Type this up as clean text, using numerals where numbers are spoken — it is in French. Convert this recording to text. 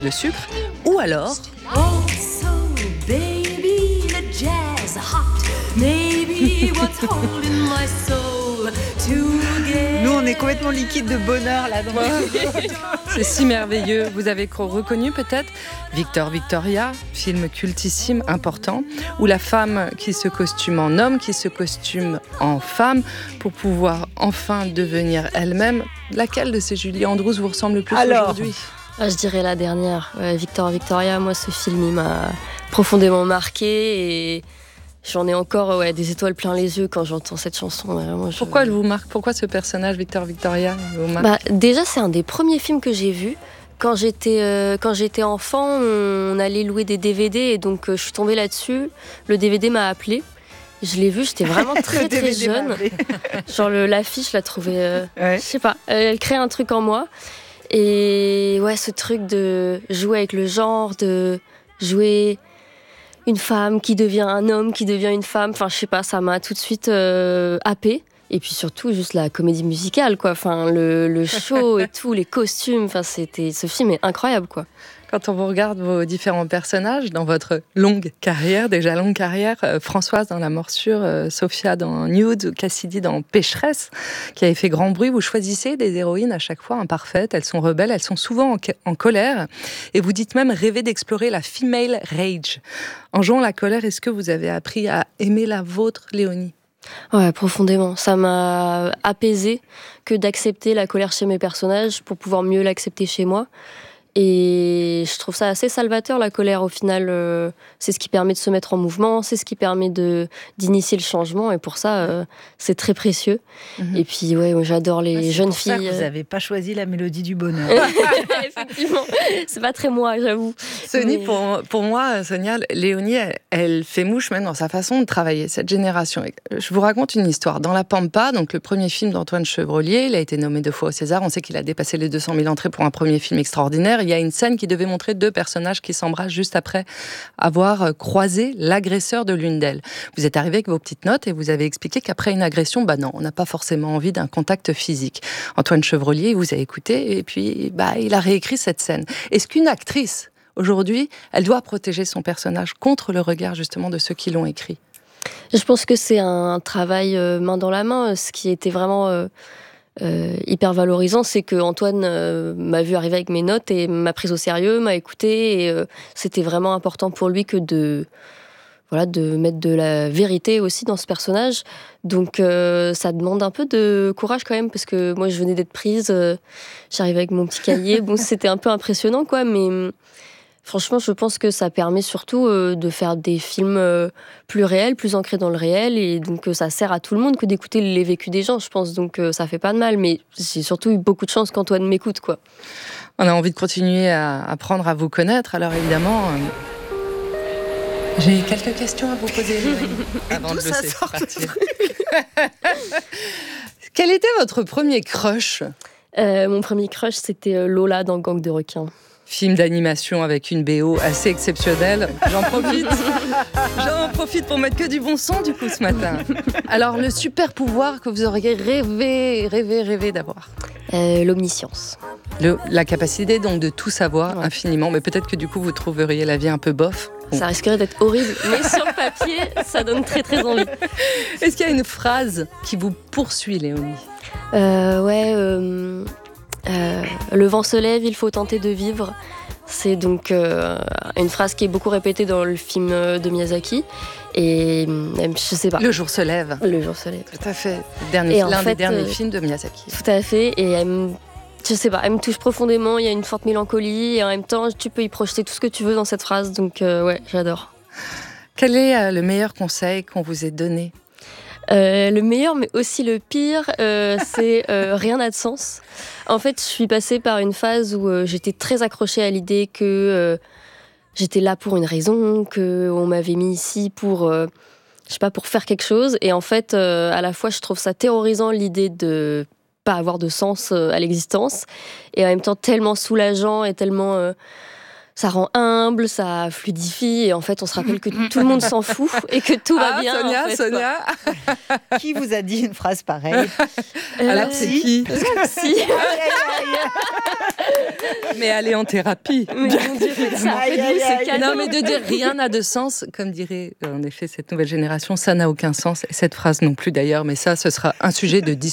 le sucre, ou alors... Oh, so baby, the jazz hot. Maybe what's holding my soul together. Nous, on est complètement liquide de bonheur là. C'est si merveilleux. Vous avez reconnu peut-être Victor Victoria, film cultissime, important, où la femme qui se costume en homme, qui se costume en femme, pour pouvoir enfin devenir elle-même. Laquelle de ces Julie Andrews vous ressemble le plus aujourd'hui ? Je dirais la dernière, Victor Victoria. Moi, ce film, il m'a profondément marqué et j'en ai encore des étoiles plein les yeux quand j'entends cette chanson. Pourquoi elle vous marque ? Pourquoi ce personnage, Victor Victoria, vous marque ? Déjà, c'est un des premiers films que j'ai vu. Quand j'étais enfant, on allait louer des DVD et donc je suis tombée là-dessus. Le DVD m'a appelée. Je l'ai vu, j'étais vraiment très très jeune. Genre l'affiche, je la trouvais, je sais pas, elle crée un truc en moi. Et ouais, ce truc de jouer avec le genre, de jouer une femme qui devient un homme, qui devient une femme, enfin je sais pas, ça m'a tout de suite happée. Et puis surtout juste la comédie musicale, quoi. Enfin le show et tout, les costumes, enfin ce film est incroyable, quoi. Quand on vous regarde vos différents personnages dans votre longue carrière, Françoise dans La Morsure, Sophia dans Nude, Cassidy dans Pécheresse, qui avait fait grand bruit, vous choisissez des héroïnes à chaque fois imparfaites, elles sont rebelles, elles sont souvent en colère, et vous dites même rêver d'explorer la female rage. En jouant la colère, est-ce que vous avez appris à aimer la vôtre, Léonie ? Ouais, profondément. Ça m'a apaisée que d'accepter la colère chez mes personnages pour pouvoir mieux l'accepter chez moi. Et je trouve ça assez salvateur, la colère, au final. C'est ce qui permet de se mettre en mouvement, c'est ce qui permet d'initier le changement, et pour ça, c'est très précieux. Et puis, ouais, moi, j'adore les jeunes filles. C'est pour ça que vous n'avez pas choisi la mélodie du bonheur. Effectivement, c'est pas très moi, j'avoue. Pour moi, Sonia, Léonie, elle fait mouche même dans sa façon de travailler, cette génération. Je vous raconte une histoire. Dans La Pampa, donc le premier film d'Antoine Chevrollier, il a été nommé 2 fois au César, on sait qu'il a dépassé les 200 000 entrées pour un premier film extraordinaire. Il y a une scène qui devait montrer 2 personnages qui s'embrassent juste après avoir croisé l'agresseur de l'une d'elles. Vous êtes arrivé avec vos petites notes et vous avez expliqué qu'après une agression, non, on n'a pas forcément envie d'un contact physique. Antoine Chevrollier vous a écouté et puis il a réécrit cette scène. Est-ce qu'une actrice, aujourd'hui, elle doit protéger son personnage contre le regard justement de ceux qui l'ont écrit ? Je pense que c'est un travail main dans la main. Ce qui était vraiment... hyper valorisant, c'est que Antoine m'a vu arriver avec mes notes et m'a prise au sérieux, m'a écouté, et c'était vraiment important pour lui que de mettre de la vérité aussi dans ce personnage. Donc ça demande un peu de courage quand même, parce que moi je venais d'être prise, j'arrivais avec mon petit cahier, c'était un peu impressionnant, quoi, mais franchement, je pense que ça permet surtout de faire des films plus réels, plus ancrés dans le réel, et donc ça sert à tout le monde que d'écouter les vécus des gens, je pense. Donc ça fait pas de mal, mais j'ai surtout eu beaucoup de chance qu'Antoine m'écoute, quoi. On a envie de continuer à apprendre à vous connaître, alors évidemment... J'ai quelques questions à vous poser, avant de le laisser partir. Quel était votre premier crush ? Mon premier crush, c'était Lola dans Gang de requins. Film d'animation avec une BO assez exceptionnelle. J'en profite pour mettre que du bon son du coup ce matin. Alors le super pouvoir que vous auriez rêvé d'avoir ? L'omniscience. La capacité donc de tout savoir infiniment, mais peut-être que du coup vous trouveriez la vie un peu bof. Ça risquerait d'être horrible, mais sur le papier, ça donne très très envie. Est-ce qu'il y a une phrase qui vous poursuit, Léonie ? Le vent se lève, il faut tenter de vivre. C'est donc une phrase qui est beaucoup répétée dans le film de Miyazaki. Et je sais pas. Le jour se lève. Le jour se lève. Tout à fait. L'un des derniers films de Miyazaki. Tout à fait. Et je sais pas, elle me touche profondément. Il y a une forte mélancolie et en même temps, tu peux y projeter tout ce que tu veux dans cette phrase. Donc j'adore. Quel est le meilleur conseil qu'on vous ait donné ? Le meilleur, mais aussi le pire, c'est rien n'a de sens. En fait, je suis passée par une phase où j'étais très accrochée à l'idée que j'étais là pour une raison, qu'on m'avait mis ici pour, pour faire quelque chose. Et en fait, à la fois, je trouve ça terrorisant, l'idée de pas avoir de sens à l'existence, et en même temps tellement soulageant et tellement... ça rend humble, ça fluidifie, et en fait, on se rappelle que tout le monde s'en fout et que tout va bien. Sonia, en fait, Sonia. Qui vous a dit une phrase pareille? Alors, c'est qui? Si. Mais aller en thérapie. Mais mon Dieu, faites ça. Aïe, Faites-vous aïe, ce aïe. cadeau. Non, mais de dire rien n'a de sens, comme dirait en effet cette nouvelle génération, ça n'a aucun sens. Et cette phrase non plus d'ailleurs, mais ça, ce sera un sujet de discussion.